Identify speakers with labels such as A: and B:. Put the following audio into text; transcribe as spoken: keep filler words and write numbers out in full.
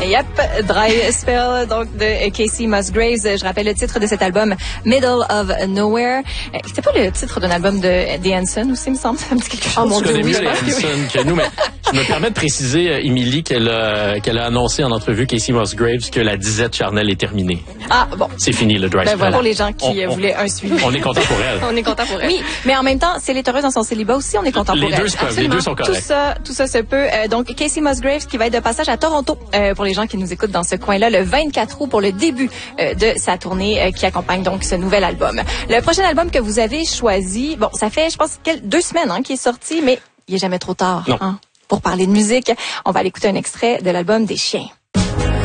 A: Yep, Dry Spell, donc de Casey Musgraves. Je rappelle le titre de cet album, Middle of Nowhere. C'était pas le titre d'un album de The Hanson aussi, il me semble. Ça me dit quelque chose.
B: Oh mon
C: Je
B: Dieu,
C: connais
B: oui,
C: mieux
B: je
C: les
B: pense que oui.
C: Hanson que nous, mais je me permets de préciser, euh, Émilie, qu'elle a, qu'elle a annoncé en entrevue, Casey Musgraves, que la disette charnelle est terminée.
A: Ah, bon.
C: C'est fini, le Dry
A: Ben
C: Spell.
A: voilà, pour les gens qui
C: On-
A: euh,
C: on-
A: voulaient un suivi.
C: On est content pour elle.
B: On est content pour elle.
A: Oui, mais en même temps, si elle est heureuse dans son célibat aussi, on est content
C: Les
A: pour
C: deux
A: elle.
C: se peuvent, les
A: Absolument.
C: deux sont corrects.
A: Tout ça, tout ça se peut. Euh, donc, Casey Musgraves qui va être de passage à Toronto euh, pour les gens qui nous écoutent dans ce coin-là le vingt-quatre août pour le début euh, de sa tournée euh, qui accompagne donc ce nouvel album. Le prochain album que vous avez choisi, bon, ça fait, je pense, quel- deux semaines hein, qu'il est sorti, mais il est jamais trop tard
C: Non.
A: hein, pour parler de musique. On va aller écouter un extrait de l'album des Chiens.